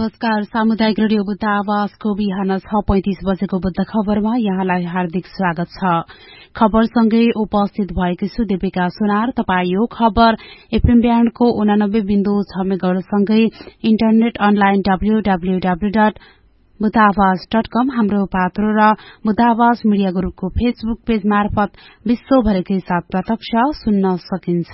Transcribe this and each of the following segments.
नमस्कार। सामुदायिक रेडियो बुद्ध आवाजको बिहान 6:35 बजेको बुद्ध खबरमा यहाँलाई हार्दिक स्वागत छ। खबरसँगै उपस्थित भएकी छु देविका सुनार। तपाई यो खबर एफएम ब्यान्डको 89.6 मेगाहर्जसँगै इन्टरनेट अनलाइन www.buddhaavaz.com हाम्रो पात्रो र बुद्ध आवाज मिडिया ग्रुपको फेसबुक पेज मार्फत विश्वभरिकै साथ प्रत्यक्ष सुन्न सकिन्छ।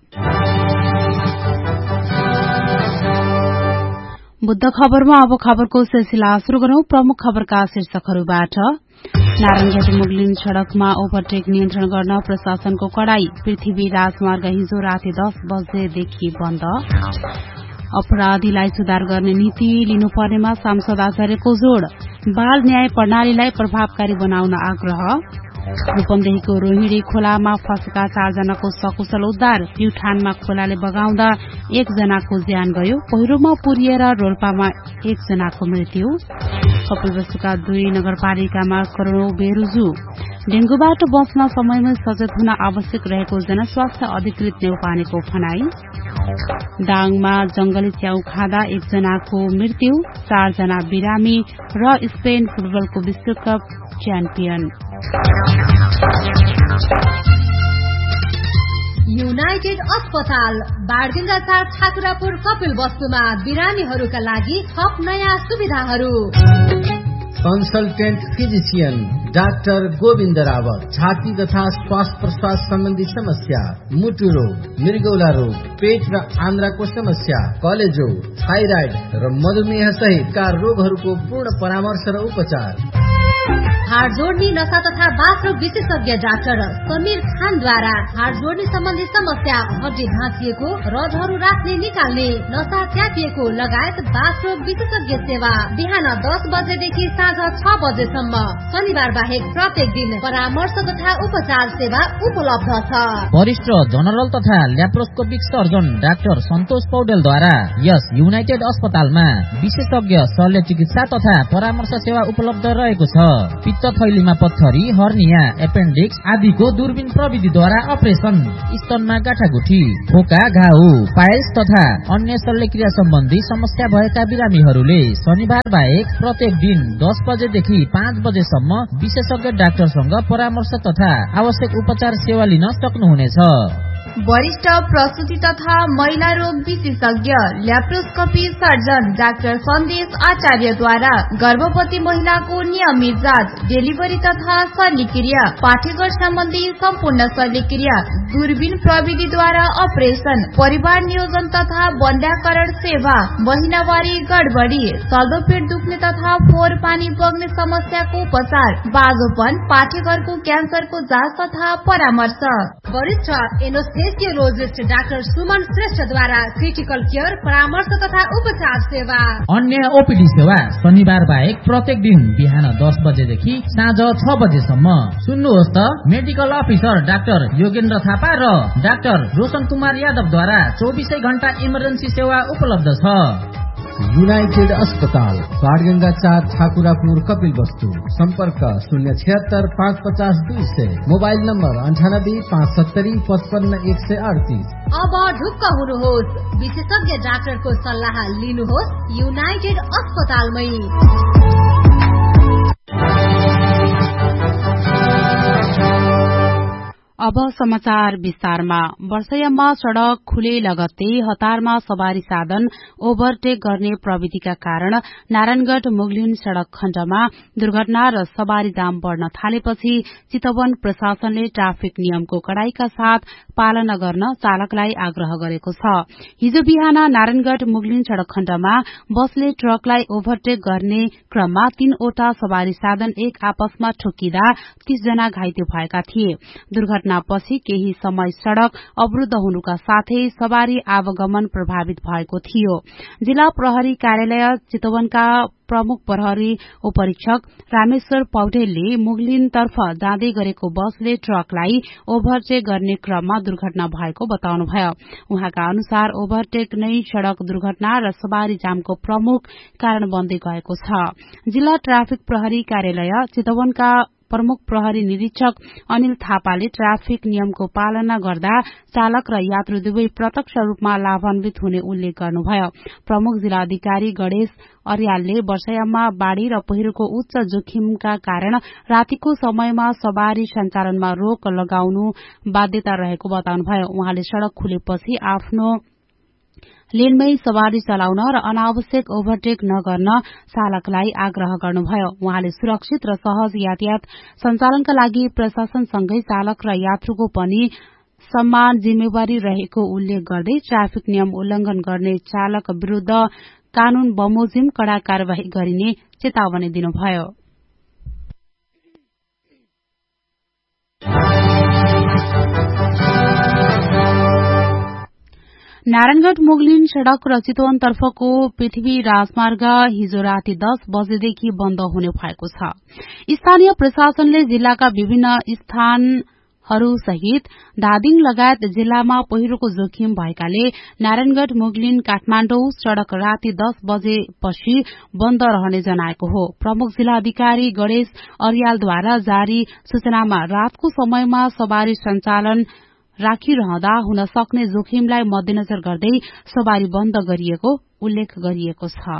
बुद्ध खबरमा अब खबरको सिलसिला शुरू गरौं। प्रमुख खबरका शीर्षकहरूबाट नारायणगढ मुगलिन सड़कमा ओभरटेक नियन्त्रण गर्न प्रशासनको कडाई। पृथ्वी राजमार्ग हिजो राति 10 बजेदेखि बन्द। अपराधीलाई सुधार गर्ने नीति लिनुपर्नेमा सांसद आचार्यको जोड़। बाल न्याय प्रणालीलाई प्रभावकारी बनाउन आग्रह। रूपन्देहीको रोहिणी खोलामा फँसेका 4 जनाको सकुशल उद्धार। प्युठानमा खोलाले बगाउँदा 1 जनाको ज्यान गयो। पहिरोमा पुरिएर रोल्पामा 1 जनाको मृत्यु। कपिलवस्तुका 2 नगरपालिकामा करोड़ौं बेरुजु। डेंगूबाट बच्न समयमै सचेत हुन आवश्यक रहेको जनस्वास्थ्य अधिकृत नेउपानेको भनाई। दाङमा जंगली च्याउ खाँदा 1 जनाको मृत्यु। 4 जना बिरामी र स्पेन फुटबलको विश्वकप च्याम्पियन। युनाइटेड अस्पताल बाडगंगा 4 ठाकुरापुर कपिल वस्तुमा बिरामीहरूका लागि थप नयाँ सुविधाहरू। Consultant physician doctor Govind Rawat. छाती तथा श्वास प्रश्वास सम्बन्धी समस्या, मुटु रोग, मृगौला रोग, पेट र आन्द्राको समस्या, कलेजो, थाइराइड र मधुमेह सहितका रोगहरूको पूर्ण परामर्श र उपचार। हाड जोड्ने नशा तथा बाथरोग विशेषज्ञ डाक्टर समीर खानद्वारा हाड जोड्ने सम्बन्धी समस्या, हड्डी भाँचिएको, रजहरू राख्ने निकाल्ने, नशा च्यापिएको लगायत बाथरोग विशेषज्ञ सेवा बिहान 10 बजेदेखि साँझ 6 बजेसम्म। शनिबार बाहेक प्रत्येक दिन परामर्श तथा उपचार सेवा उपलब्ध छ। वरिष्ठ जनरल तथा ल्याप्रोस्कोपिक सर्जन डाक्टर सन्तोष पौडेलद्वारा यस युनाइटेड अस्पतालमा विशेषज्ञ शल्य चिकित्सा तथा परामर्श सेवा उपलब्ध रहेको छ। पित्त थैलीमा पत्थरी, हर्निया, एपेन्डिक्स आदिको दूरबीन प्रविधिद्वारा अपरेशन, स्तनमा गाँठागुठी, खोका, घाउ, पाइल्स तथा अन्य शल्यक्रिया सम्बन्धी समस्या भएका बिरामीहरूले शनिबार बाहेक प्रत्येक दिन 10 बजेदेखि 5 बजेसम्म विशेषज्ञ डाक्टरसँग परामर्श तथा आवश्यक उपचार सेवा लिन सक्नुहुनेछ। वरिष्ठ प्रसूति तथा महिला रोग विशेषज्ञ ल्याप्रोस्कोपी सर्जन डाक्टर सन्देश आचार्यद्वारा गर्भवती महिलाको नियमित जाँच, डेलिभरी तथा शल्यक्रिया, पाठेघर सम्बन्धी सम्पूर्ण शल्यक्रिया, दूरबीन प्रविधिद्वारा अपरेशन, परिवार नियोजन तथा बन्ध्याकरण सेवा, महिनावारी गडबडी, चल्दो पेट दुख्ने तथा फोहोर पानी बग्ने समस्याको उपचार, बाजोपन, पाठेघरको क्यान्सरको जाँच तथा परामर्श। वरिष्ठ एनेस्थेसियोलोजिस्ट डाक्टर सुमन श्रेष्ठद्वारा क्रिटिकल केयर, परामर्श तथा उपचार सेवा। अन्य ओपीडी सेवा शनिबार बाहेक प्रत्येक दिन बिहान 10 बजेदेखि साँझ 6 बजेसम्म। सुन्नुहोस् त, medical officer doctor Yogendra Thapa र डाक्टर रोशन कुमार यादवद्वारा 24 घण्टा इमर्जेन्सी सेवा उपलब्ध छ। युनाइटेड अस्पताल बाडगंगा 4 ठाकुरापुर कपिल वस्तु। सम्पर्क 076 550 200। Mobile number 98 570 55 138। अब ढुक्क हुनुहोस्, विशेषज्ञ डाक्टरको सल्लाह लिनुहोस् युनाइटेड अस्पतालमै। अब समाचार विस्तारमा। वर्षैयामा सड़क खुले लगत्तै हतारमा सवारी साधन ओभरटेक गर्ने प्रविधिका कारण नारायणगढ़ मुगलिन सड़क खण्डमा दुर्घटना र सवारी जाम बढ़न थालेपछि चितवन प्रशासनले ट्राफिक नियमको कड़ाईका साथ पालना गर्न चालकलाई आग्रह गरेको छ। हिजो बिहान नारायणगढ़ मुगलिन सड़क खण्डमा बसले ट्रकलाई ओभरटेक गर्ने क्रममा 3 वटा सवारी साधन एक आपसमा ठोकिँदा 30 जना घाइते भएका थिए। दुर्घटनापछि केही समय सड़क अवरूद्ध हुनुका साथै सवारी आवागमन प्रभावित भएको थियो। जिल्ला प्रहरी कार्यालय चितवनका प्रमुख प्रहरी उपरीक्षक रामेश्वर पौडेलले मुगलिनतर्फ जाँदै गरेको बसले ट्रकलाई ओभरटेक गर्ने क्रममा दुर्घटना भएको बताउनुभयो। उहाँका अनुसार ओभरटेक नै सड़क दुर्घटना र सवारी जामको प्रमुख कारण बन्दै गएको छ। जिल्ला ट्राफिक प्रहरी कार्यालय चितवनका प्रमुख प्रहरी निरीक्षक अनिल थापाले ट्राफिक नियमको पालना गर्दा चालक र यात्रु दुवै प्रत्यक्ष रूपमा लाभान्वित हुने उल्लेख गर्नुभयो। प्रमुख जिल्ला अधिकारी गणेश अर्यालले वर्षायाममा बाढ़ी र पहिरोको उच्च जोखिमका कारण रातिको समयमा सवारी सञ्चालनमा रोक लगाउनु बाध्यता रहेको बताउनुभयो। उहाँले सड़क खुलेपछि आफ्नो लेनमै सवारी चलाउन र अनावश्यक ओभरटेक नगर्न चालकलाई आग्रह गर्नुभयो। उहाँले सुरक्षित र सहज यातायात सञ्चालनका लागि प्रशासनसँगै चालक र यात्रुको पनि समान जिम्मेवारी रहेको उल्लेख गर्दै ट्राफिक नियम उल्लंघन गर्ने चालक विरूद्ध कानून बमोजिम कड़ा कार्यवाही गरिने चेतावनी दिनुभयो। नारायणगढ़ मुगलिन सड़क र चितवन तर्फको पृथ्वी राजमार्ग हिजो राति 10 बजेदेखि बन्द हुने भएको छ। स्थानीय प्रशासनले जिल्लाका विभिन्न स्थानहरूसहित धादिङ लगायत जिल्लामा पहिरोको जोखिम भएकाले नारायणगढ़ मुगलिन काठमाण्डौ सड़क राति 10 बजेपछि बन्द रहने जनाएको हो। प्रमुख जिल्ला अधिकारी गणेश अर्यालद्वारा जारी सूचनामा रातको समयमा सवारी सञ्चालन राखिरहँदा हुन सक्ने जोखिमलाई मध्यनजर गर्दै सवारी बन्द गरिएको उल्लेख गरिएको छ।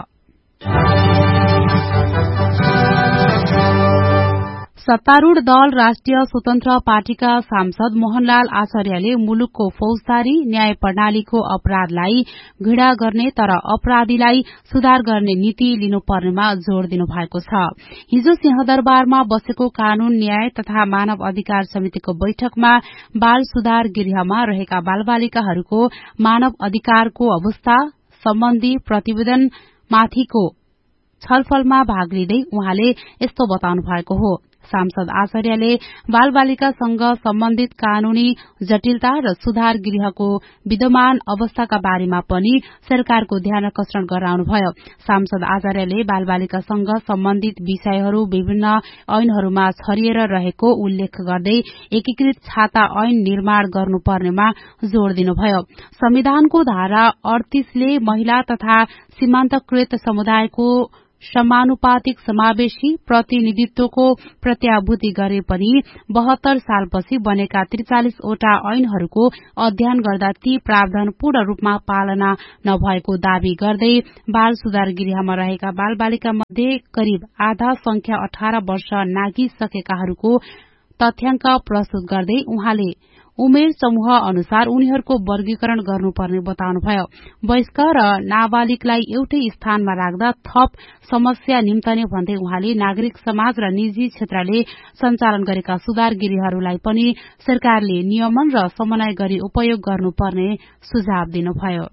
सत्तारूढ़ दल राष्ट्रिय स्वतन्त्र पार्टीका सांसद मोहनलाल आचार्यले मुलुकको फौजदारी न्याय प्रणालीको अपराधलाई घृणा गर्ने तर अपराधीलाई सुधार गर्ने नीति लिनुपर्नेमा जोड़ दिनुभएको छ। हिजो सिंहदरबारमा बसेको कानून न्याय तथा मानव अधिकार समितिको बैठकमा बाल सुधार गृहमा रहेका बालबालिकाहरूको मानव अधिकारको अवस्था सम्बन्धी प्रतिवेदनमाथिको छलफलमा भाग लिँदै उहाँले यस्तो बताउनु भएको हो। सांसद आचार्यले बालबालिकासँग सम्बन्धित कानूनी जटिलता र सुधार गृहको विद्यमान अवस्थाका बारेमा पनि सरकारको ध्यान आकर्षण गराउनुभयो। सांसद आचार्यले बालबालिकासँग सम्बन्धित विषयहरू विभिन्न ऐनहरूमा छरिएर रहेको उल्लेख गर्दै एकीकृत छाता ऐन निर्माण गर्नुपर्नेमा जोड़ दिनुभयो। संविधानको धारा 38 ले महिला तथा सीमान्तकृत समुदायको समानुपातिक समावेशी प्रतिनिधित्वको प्रत्याभूति गरे पनि 72 सालपछि बनेका 43 वटा ऐनहरूको अध्ययन गर्दा ती प्रावधान पूर्ण रूपमा पालना नभएको दावी गर्दै बाल सुधार गृहमा रहेका बालबालिका मध्ये करिब आधा संख्या 18 वर्ष नागिसकेकाहरूको तथ्याङ्क प्रस्तुत गर्दै उहाँले उमेर समूह अनुसार उनीहरूको वर्गीकरण गर्नुपर्ने बताउनुभयो। वयस्क र नाबालिगलाई एउटै स्थानमा राख्दा थप समस्या निम्तने भन्दै उहाँले नागरिक समाज र निजी क्षेत्रले सञ्चालन गरेका सुधार गृहहरूलाई पनि सरकारले नियमन र समन्वय गरी उपयोग गर्नुपर्ने सुझाव दिनुभयो।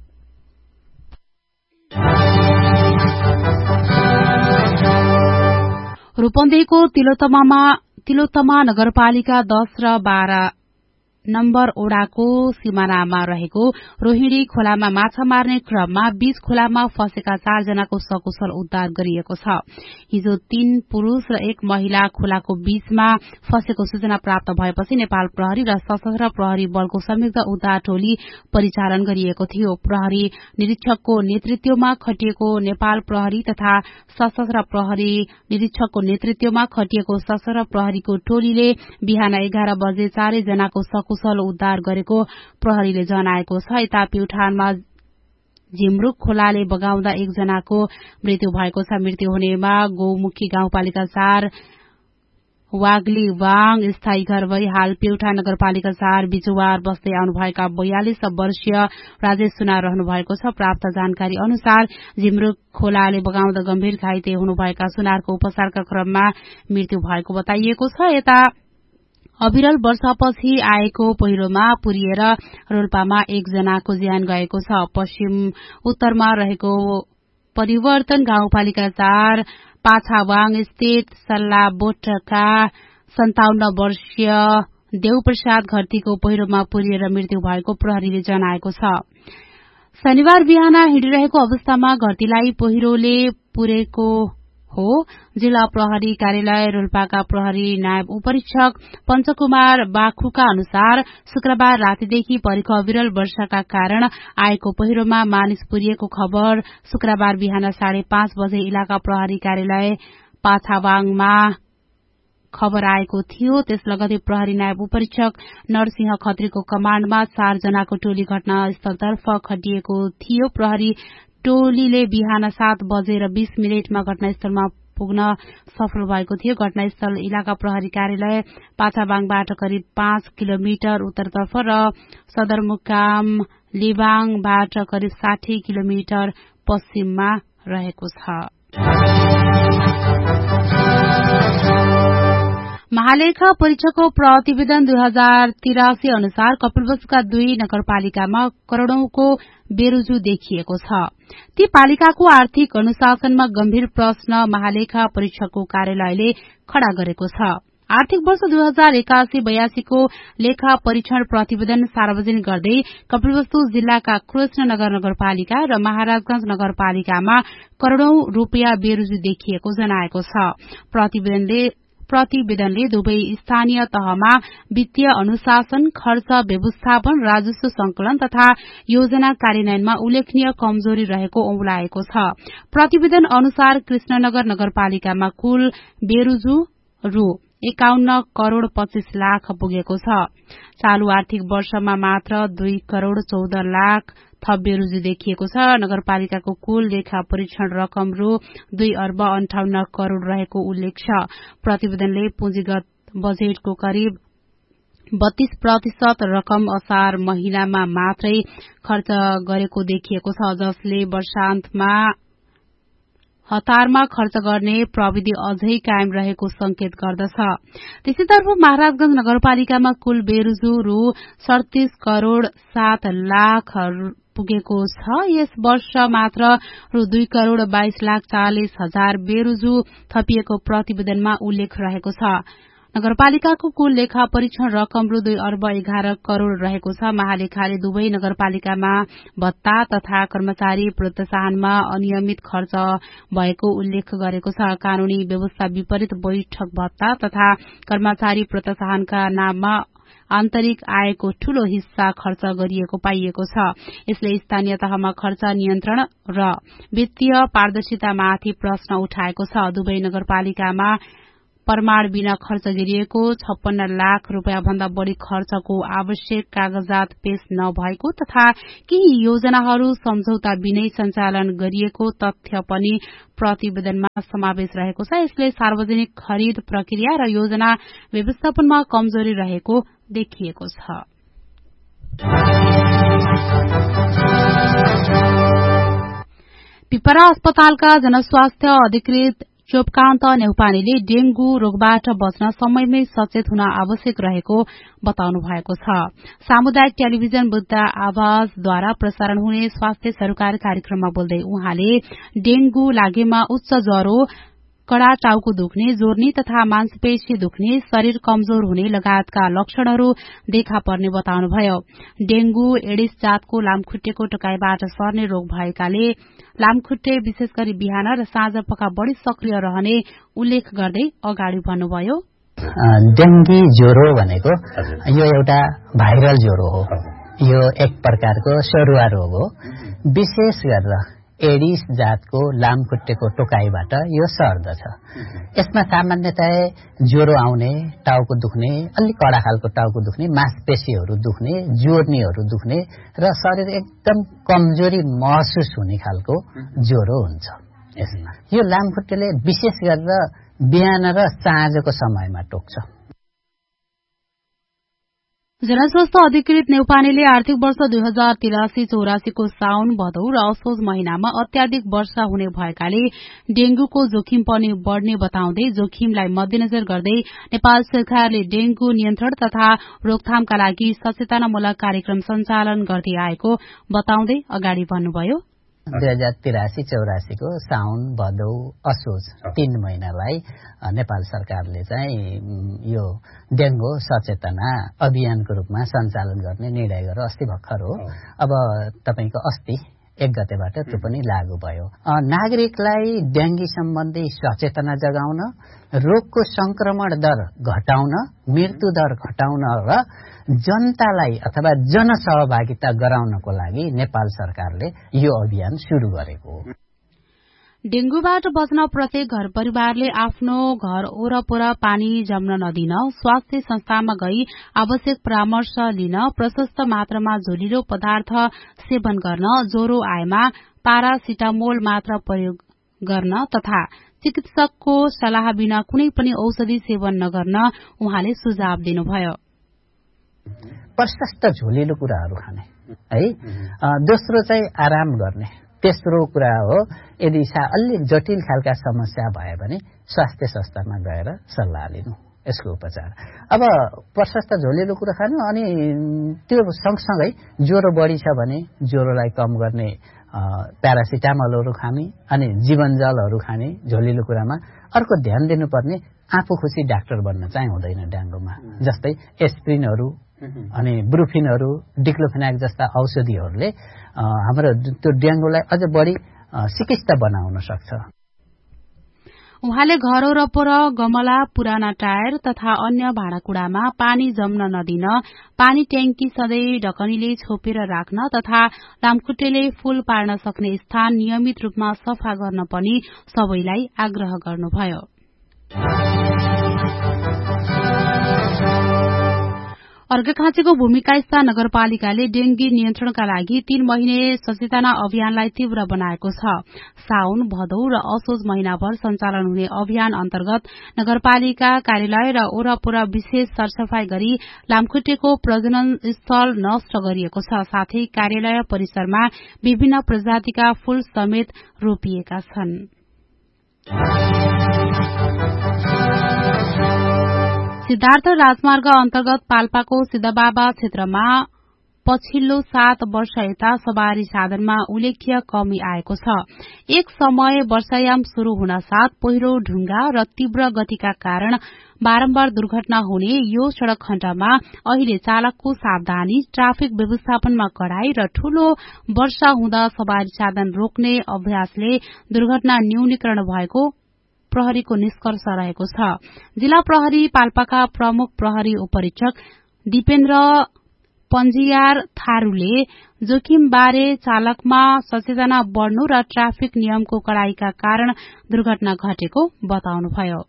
रूपन्देहीको तिलोत्तमा नगरपालिका 10 र 12 नम्बर ओडाको सिमानामा रहेको रोहिणी खोलामा माछा मार्ने क्रममा बीच खोलामा फँसेका 4 जनाको सकुशल उद्धार गरिएको छ। हिजो 3 पुरूष र 1 महिला खोलाको बीचमा फँसेको सूचना प्राप्त भएपछि नेपाल प्रहरी र सशस्त्र प्रहरी बलको संयुक्त उद्धार टोली परिचालन गरिएको थियो। प्रहरी निरीक्षकको नेतृत्वमा खटिएको नेपाल प्रहरी तथा सशस्त्र प्रहरी निरीक्षकको नेतृत्वमा खटिएको सशस्त्र प्रहरीको टोलीले बिहान 11 बजे 4 जनाको सकुशल उद्धार गरेको प्रहरीले जनाएको छ। यता प्युठानमा झिमरुक खोलाले बगाउँदा 1 जनाको मृत्यु भएको छ। मृत्यु हुनेमा गौमुखी गाउँपालिका 4 वाग्ली वाङ स्थायी घर भई हाल प्युठा नगरपालिका 4 बिजुवार बस्दै आउनुभएका 42 वर्षीय राजेश सुनार रहनु भएको छ। प्राप्त जानकारी अनुसार झिमरुक खोलाले बगाउँदा गम्भीर घाइते हुनुभएका सुनारको उपचारका क्रममा मृत्यु भएको बताइएको छ। यता अविरल वर्षापछि आएको पहिरोमा पुरिएर रोल्पामा 1 जनाको ज्यान गएको छ। पश्चिम उत्तरमा रहेको परिवर्तन गाउँपालिका 4 पाछावाङ स्थित सल्ला बोटका 57 वर्षीय देवप्रसाद घरतीको पहिरोमा पुरिएर मृत्यु भएको प्रहरीले जनाएको छ। शनिबार बिहान हिँडिरहेको अवस्थामा घरतीलाई पहिरोले पुरेको हो। जिल्ला प्रहरी कार्यालय रोल्पाका प्रहरी नायब उपरीक्षक पञ्चकुमार बाखुका अनुसार शुक्रबार रातिदेखि परेको अविरल वर्षाका कारण आएको पहिरोमा मानिस पुरिएको खबर शुक्रबार बिहान 5:30 बजे इलाका प्रहरी कार्यालय पाछावाङमा खबर आएको थियो। त्यस लगतै प्रहरी नायब उपरीक्षक नरसिंह खत्रीको कमाण्डमा 4 जनाको टोली घटनास्थलतर्फ खटिएको थियो। प्रहरी टोलीले बिहान 7:20 घटनास्थलमा पुग्न सफल भएको थियो। घटनास्थल इलाका प्रहरी कार्यालय पाछाबाङबाट करिब 5 किलोमिटर उत्तरतर्फ र सदरमुकाम लिबाङबाट करिब 60 किलोमिटर पश्चिममा रहेको छ। महालेखा परीक्षाको प्रतिवेदन 2083 अनुसार कपिलवस्तुका 2 नगरपालिकामा करोड़ौंको बेरोजु देखिएको छ। ती पालिकाको आर्थिक अनुशासनमा गम्भीर प्रश्न महालेखा परीक्षकको कार्यालयले खड़ा गरेको छ। आर्थिक वर्ष 2081-82 को लेखा परीक्षण प्रतिवेदन सार्वजनिक गर्दै कपिलवस्तु जिल्लाका कृष्णनगर नगरपालिका र महाराजगंज नगरपालिकामा करोड़ौं रूपियाँ बेरोजु देखिएको जनाएको छ। प्रतिवेदनले दुवै स्थानीय तहमा वित्तीय अनुशासन, खर्च व्यवस्थापन, राजस्व संकलन तथा योजना कार्यान्वयनमा उल्लेखनीय कमजोरी रहेको औंलाएको छ। प्रतिवेदन अनुसार कृष्णनगर नगरपालिकामा कुल बेरोजु रु 51 करोड़ 25 लाख पुगेको छ। चालू आर्थिक वर्षमा मात्र 2 करोड़ 14 लाख थप बेरोजु देखिएको छ। नगरपालिकाको कुल लेखा परीक्षण रकम रु 2 अर्ब 58 करोड़ रहेको उल्लेख छ। प्रतिवेदनले पुँजीगत बजेटको करिब 32% रकम असार महिनामा मात्रै खर्च गरेको देखिएको छ, जसले वर्षान्तमा हतारमा खर्च गर्ने प्रविधि अझै कायम रहेको संकेत गर्दछ। त्यसैतर्फ महाराजगंज नगरपालिकामा कुल बेरोजु रु 37 करोड़ 7 लाख पुगेको छ। यस वर्ष मात्र रु 2 करोड़ 22 लाख 40 हजार बेरोजु थपिएको प्रतिवेदनमा उल्लेख रहेको छ। नगरपालिकाको कुल लेखा परीक्षण रकम रु 2 अर्ब 11 करोड़ रहेको छ। महालेखाले दुवै नगरपालिकामा भत्ता तथा कर्मचारी प्रोत्साहनमा अनियमित खर्च भएको उल्लेख गरेको छ। कानूनी व्यवस्था विपरीत बैठक भत्ता तथा कर्मचारी प्रोत्साहनका नाममा आन्तरिक आयको ठूलो हिस्सा खर्च गरिएको पाइएको छ। यसले स्थानीय तहमा खर्च नियन्त्रण र वित्तीय पारदर्शितामाथि प्रश्न उठाएको छ। दुवै नगरपालिकामा प्रमाण बिना खर्च गरिएको 56 लाख रूपियाँ भन्दा बढ़ी खर्चको आवश्यक कागजात पेश नभएको तथा केही योजनाहरू सम्झौता बिनै सञ्चालन गरिएको तथ्य पनि प्रतिवेदनमा समावेश रहेको छ। यसले सार्वजनिक खरिद प्रक्रिया र योजना व्यवस्थापनमा कमजोरी रहेको देखिएको छ। पिपरा अस्पतालका जनस्वास्थ्य अधिकृत चोपकान्त नेउपानेले डेंगू रोगबाट बच्न समयमै सचेत हुन आवश्यक रहेको बताउनु भएको छ। सामुदायिक टेलिभिजन बुद्ध आवाजद्वारा प्रसारण हुने स्वास्थ्य सरकार कार्यक्रममा बोल्दै उहाँले डेंगू लागेमा उच्च ज्वरो, कड़ा टाउको दुख्ने, जोर्नी तथा मांसपेशी दुख्ने, शरीर कमजोर हुने लगायतका लक्षणहरू देखा पर्ने बताउनुभयो। डेंगू एडिस जातको लामखुट्टेको टोकाईबाट सर्ने रोग भएकाले लामखुट्टे विशेष गरी बिहान र साँझ पख बढ़ी सक्रिय रहने उल्लेख गर्दै अगाडि भन्नुभयो। डेंगी ज्वरो भनेको यो एउटा भाइरल ज्वरो हो। यो एक प्रकारको सरुवा रोग हो। विशेष गरेर एडिस जातको लामखुट्टेको टोकाईबाट यो सर्दछ। यसमा सामान्यतया ज्वरो आउने, टाउको दुख्ने, अलि कडा खालको टाउको दुख्ने, मांसपेशीहरू दुख्ने, जोर्नीहरू दुख्ने र शरीर एकदम कमजोरी महसुस हुने खालको ज्वरो हुन्छ। यसमा यो लामखुट्टेले विशेष गरेर बिहान र साँझको समयमा टोक्छ। जनस्वास्थ्य अधिकृत नेउपानेले आर्थिक वर्ष 2083-84 को साउन, भदौ र असोज महिनामा अत्याधिक वर्षा हुने भएकाले डेंगूको जोखिम पनि बढ़ने बताउँदै जोखिमलाई मध्यनजर गर्दै नेपाल सरकारले डेंगू नियन्त्रण तथा रोकथामका लागि सचेतनामूलक कार्यक्रम सञ्चालन गर्दै आएको बताउँदै अगाडि भन्नुभयो। 2083-84 को साउन, भदौ, असोज 3 महिनालाई नेपाल सरकारले चाहिँ यो डेंगू सचेतना अभियानको रूपमा सञ्चालन गर्ने निर्णय गरेर अस्ति भर्खर हो। अब तपाईको अस्ति 1 गतेबाट त्यो पनि लागू भयो। नागरिकलाई डेंगी सम्बन्धी सचेतना जगाउन, रोगको संक्रमण दर घटाउन, मृत्यु दर घटाउन र जनतालाई अथवा जनसहभागिता गराउनको लागि नेपाल सरकारले यो अभियान शुरू गरेको हो। डेंगूबाट बच्न प्रत्येक घर परिवारले आफ्नो घर वरपर पानी जम्न नदिन, स्वास्थ्य संस्थामा गई आवश्यक परामर्श लिन, प्रशस्त मात्रामा झोलिलो पदार्थ सेवन गर्न, ज्वरो आएमा पारासिटामोल मात्र प्रयोग गर्न तथा चिकित्सकको सल्लाह बिना कुनै पनि औषधि सेवन नगर्न उहाँले सुझाव दिनुभयो। प्रशस्त झोलिलो कुराहरू खाने है, दोस्रो चाहिँ आराम गर्ने, तेस्रो कुरा हो यदि अलि जटिल खालका समस्या भयो भने स्वास्थ्य संस्थामा गएर सल्लाह लिनु, यसको उपचार। अब प्रशस्त झोलिलो कुरा खानु, अनि त्यो सँगसँगै ज्वरो बढी छ भने ज्वरोलाई कम गर्ने प्यारासिटामलहरू खाने, अनि जीवनजलहरू खाने झोलिलो कुरामा। अर्को ध्यान दिनुपर्ने, आफू खुसी डाक्टर बन्न चाहिँ हुँदैन डेंगूमा। जस्तै एस्प्रिनहरू अनि ब्रुफिनहरू, डिक्लोफेनाक जस्ता औषधिहरूले हाम्रो त्यो डेंगूलाई अझ बढी सिकिस्त बनाउन सक्छ। उहाँले घर वरपर गमला, पुराना टायर तथा अन्य भाँडाकुँडामा पानी जम्न नदिन, पानी ट्याङ्की सधैँ ढकनीले छोपेर राख्न तथा लामखुट्टेले फूल पार्न सक्ने स्थान नियमित रूपमा सफा गर्न पनि सबैलाई आग्रह गर्नुभयो। अर्घाखाँचीको भूमिकास्था नगरपालिकाले डेंगी नियन्त्रणका लागि 3 महिने सचेतना अभियानलाई तीव्र बनाएको छ। साउन, भदौ र असोज महिनाभर सञ्चालन हुने अभियान अन्तर्गत नगरपालिका कार्यालय र वरपर विशेष सरसफाई गरी लामखुट्टेको प्रजनन स्थल नष्ट गरिएको छ। साथै कार्यालय परिसरमा विभिन्न प्रजातिका फूल समेत रोपिएका छन्। सिद्धार्थ राजमार्ग अन्तर्गत पाल्पाको सिद्धबाबा क्षेत्रमा पछिल्लो 7 वर्ष यता सवारी साधनमा उल्लेख्य कमी आएको छ। एक समय वर्षायाम शुरू हुन साथ पहिरो, ढुङ्गा र तीव्र गतिका कारण बारम्बार दुर्घटना हुने यो सड़क खण्डमा अहिले चालकको सावधानी, ट्राफिक व्यवस्थापनमा कडाई र ठूलो वर्षा हुँदा सवारी साधन रोक्ने अभ्यासले दुर्घटना न्यूनीकरण भएको प्रहरीको निष्कर्ष रहेको छ। जिल्ला प्रहरी पाल्पाका प्रमुख प्रहरी उपरीक्षक दीपेन्द्र पञ्जियार थारूले जोखिमबारे चालकमा सचेतना बढ्नु र ट्राफिक नियमको कडाईका कारण दुर्घटना घटेको बताउनुभयो।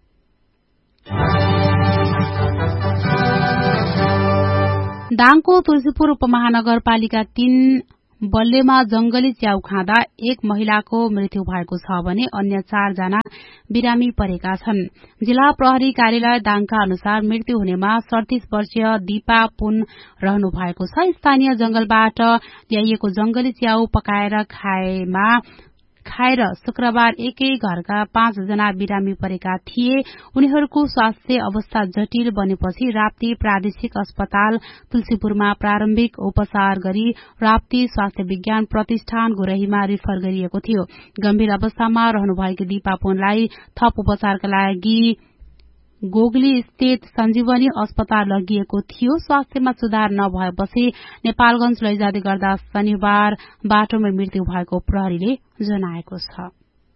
दाङको तुलसीपुर उपमहानगरपालिका 3 बल्लेमा जंगली च्याउ खाँदा एक महिलाको मृत्यु भएको छ भने अन्य 4 जना बिरामी परेका छन्। जिल्ला प्रहरी कार्यालय दाङका अनुसार मृत्यु हुनेमा 37 वर्षीय दीपा पुन रहनु भएको छ। स्थानीय जंगलबाट ल्याइएको जंगली च्याउ पकाएर खाएर शुक्रबार एकै घरका 5 जना बिरामी परेका थिए। उनीहरूको स्वास्थ्य अवस्था जटिल बनेपछि राप्ती प्रादेशिक अस्पताल तुलसीपुरमा प्रारम्भिक उपचार गरी राप्ती स्वास्थ्य विज्ञान प्रतिष्ठान गोरहीमा रिफर गरिएको थियो। गम्भीर अवस्थामा रहनुभएकी दीपा पुनलाई थप उपचारका लागि गोगली स्थित सञ्जीवनी अस्पताल लगिएको थियो। स्वास्थ्यमा सुधार नभएपछि नेपालगंज लैजाँदै गर्दा शनिबार बाटोमै मृत्यु भएको प्रहरीले जनाएको छ।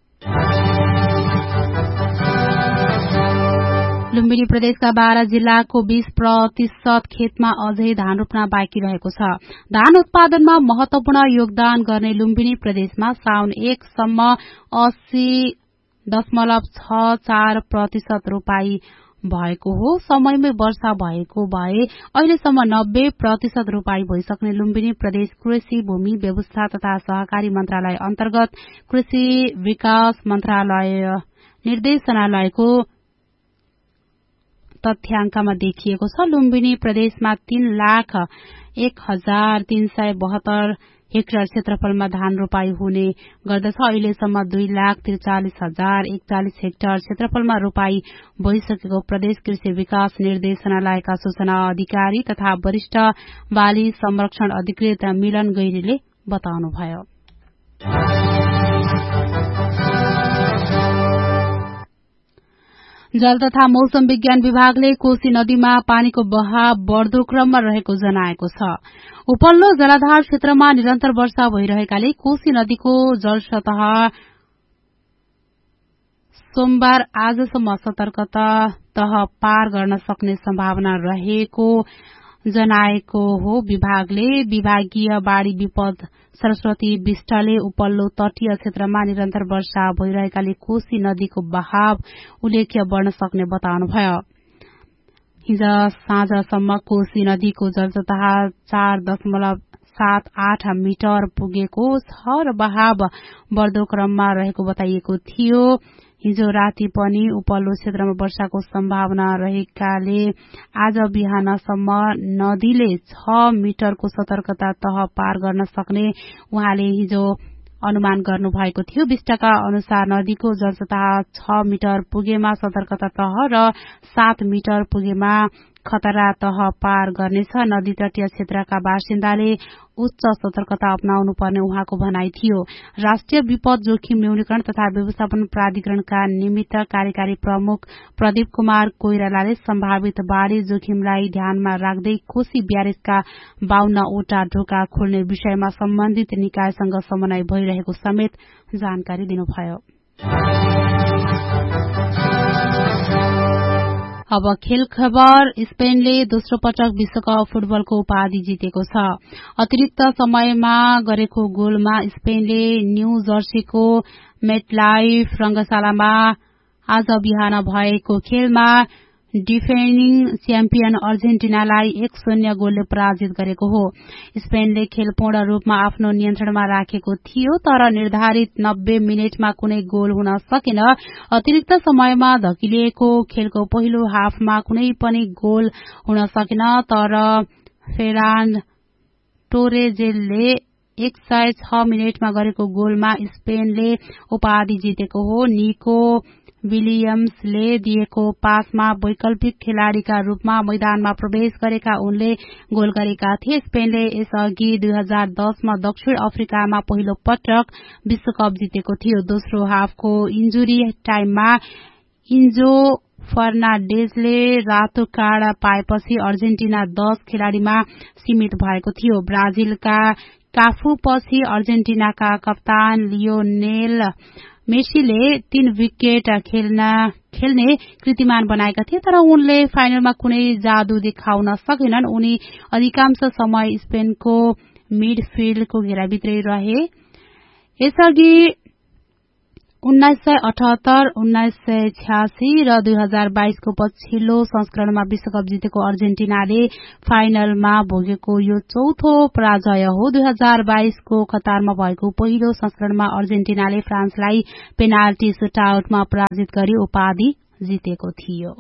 लुम्बिनी प्रदेशका 12 जिल्लाको 20% खेतमा अझै धान रोप्न बाँकी रहेको छ। धान उत्पादनमा महत्वपूर्ण योगदान गर्ने लुम्बिनी प्रदेशमा साउन 1 सम्म 80.64% रोपाई भएको हो। समयमै वर्षा भएको भए अहिलेसम्म 90% रोपाई भइसक्ने लुम्बिनी प्रदेश कृषि भूमि व्यवस्था तथा सहकारी मन्त्रालय अन्तर्गत कृषि विकास मन्त्रालय निर्देशनालयको तथ्याङ्कमा देखिएको छ। लुम्बिनी प्रदेशमा 3,01,372 हेक्टर क्षेत्रफलमा धान रोपाई हुने गर्दछ। अहिलेसम्म 2,43,041 हेक्टर क्षेत्रफलमा रोपाई भइसकेको प्रदेश कृषि विकास निर्देशनालयका सूचना अधिकारी तथा वरिष्ठ बाली संरक्षण अधिकृत मिलन गैरीले बताउनुभयो। जल तथा मौसम विज्ञान विभागले कोशी नदीमा पानीको बहाव बढ्दो क्रममा रहेको जनाएको छ। उपल्लो जलाधार क्षेत्रमा निरन्तर वर्षा भइरहेकाले कोशी नदीको जलसतह सोमबार आजसम्म सतर्कता तह पार गर्न सक्ने सम्भावना रहेको जनाएको हो। विभागीय बाढ़ी विपद सरस्वती विष्टले उपल्लो तटीय क्षेत्रमा निरन्तर वर्षा भइरहेकाले कोशी नदीको बहाव उल्लेख्य बढ्न सक्ने बताउनुभयो। हिज साँझसम्म कोशी नदीको जलसतह 4.78 मिटर पुगेको छ र बहाव बढ्दो क्रममा रहेको बताइएको थियो। हिजो राति पनि उपल्लो क्षेत्रमा वर्षाको सम्भावना रहेकाले आज बिहानसम्म नदीले 6 मिटरको सतर्कता तह पार गर्न सक्ने उहाँले हिजो अनुमान गर्नु भएको थियो। विष्टका अनुसार नदीको जलसतह 6 मिटर पुगेमा सतर्कता तह र 7 मिटर पुगेमा खतरा तह पार गर्नेछ। नदी तटीय क्षेत्रका बासिन्दाले उच्च सतर्कता अपनाउनु पर्ने उहाँको भनाइ थियो। राष्ट्रिय विपद जोखिम न्यूनीकरण तथा व्यवस्थापन प्राधिकरणका निमित्त कार्यकारी प्रमुख प्रदीप कुमार कोइरालाले सम्भावित बाढ़ी जोखिमलाई ध्यानमा राख्दै कोशी ब्यारेजका 52 वटा ढोका खोल्ने विषयमा सम्बन्धित निकायसँग समन्वय भइरहेको समेत जानकारी दिनुभयो। अब खेल खबर। स्पेनले दोस्रो पटक विश्वकप फुटबलको उपाधि जितेको छ। अतिरिक्त समयमा गरेको गोलमा स्पेनले न्यू जर्सीको मेटलाइफ रंगशालामा आज बिहान भएको खेलमा डिफेन्डिङ च्याम्पियन अर्जेन्टिनालाई 1-0 गोलले पराजित गरेको हो। स्पेनले खेल पूर्ण रूपमा आफ्नो नियन्त्रणमा राखेको थियो, तर निर्धारित 90 मिनेटमा कुनै गोल हुन सकेन। अतिरिक्त समयमा धकिलिएको खेलको पहिलो हाफमा कुनै पनि गोल हुन सकेन, तर फेरान टोरेजेलले 106 मिनेटमा गरेको गोलमा स्पेनले उपाधि जितेको हो। निको विलियम्सले दिएको पासमा वैकल्पिक खेलाड़ीका रूपमा मैदानमा प्रवेश गरेका उनले गोल गरेका थिए। स्पेनले यसअघि 2010 मा दक्षिण अफ्रिकामा पहिलो पटक विश्वकप जितेको थियो। दोस्रो हाफको इन्जुरी टाइममा इन्जो फर्नान्डेजले रातो कार्ड पाएपछि अर्जेन्टिना 10 खेलाड़ीमा सीमित भएको थियो। ब्राजिलका काफू पछि अर्जेन्टिनाका कप्तान लियोनेल मेसीले 3 विकेट खेल्ने कीर्तिमान बनाएका थिए, तर उनले फाइनलमा कुनै जादु देखाउन सकेनन्। उनी अधिकांश समय स्पेनको मिडफिल्डको घेराभित्रै रहे। यसअघि 1978, 1986 र 2022 को पछिल्लो संस्करणमा विश्वकप जितेको अर्जेन्टिनाले फाइनलमा भोगेको यो चौथो पराजय हो। 2022 को कतारमा भएको पहिलो संस्करणमा अर्जेन्टिनाले फ्रान्सलाई पेनाल्टी सुटआउटमा पराजित गरी उपाधि जितेको थियो।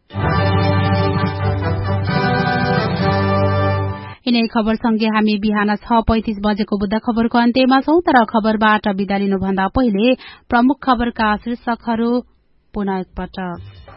यिनै खबरसँगै हामी बिहान 6:35 बजेको बुद्ध खबरको अन्त्यमा छौं, तर खबरबाट बिदा लिनुभन्दा पहिले प्रमुख खबरका शीर्षकहरू पुनः एकपटक।